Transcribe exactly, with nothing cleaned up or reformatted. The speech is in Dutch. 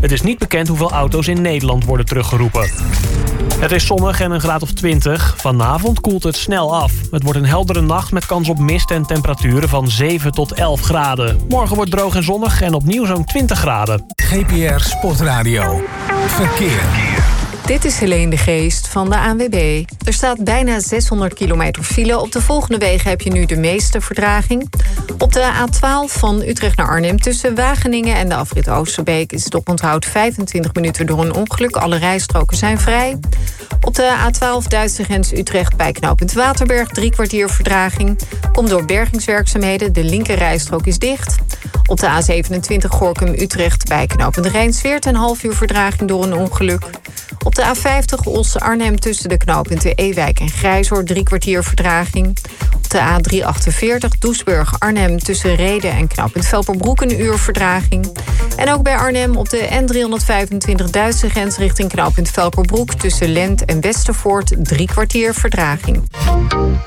Het is niet bekend hoeveel auto's in Nederland worden teruggeroepen. Het is zonnig en een graad of twintig. Vanavond koelt het snel af. Het wordt een heldere nacht met kans op mist en temperaturen van zeven tot elf graden. Morgen wordt droog en zonnig en opnieuw zo'n twintig graden. G P R Sportradio. Verkeer. Dit is Helene de Geest van de A N W B. Er staat bijna zeshonderd kilometer file. Op de volgende wegen heb je nu de meeste vertraging. Op de A twaalf van Utrecht naar Arnhem tussen Wageningen en de afrit Oosterbeek is het oponthoud vijfentwintig minuten door een ongeluk. Alle rijstroken zijn vrij. Op de A twaalf Duitse grens Utrecht bij knooppunt Waterberg drie kwartier vertraging. Komt door bergingswerkzaamheden. De linker rijstrook is dicht. Op de A zevenentwintig Gorinchem-Utrecht bij knooppunt Rijnsweert een half uur vertraging door een ongeluk. Op de A vijftig Osse-Arnhem tussen de knooppunten Ewijk en Grijzoord drie kwartier vertraging. Op de A driehonderdachtenveertig Doesburg-Arnhem tussen Rheden en knooppunt Velperbroek een uur vertraging. En ook bij Arnhem op de N driehonderdvijfentwintig Duitse grens richting knooppunt Velperbroek tussen Lent en Westervoort drie kwartier vertraging.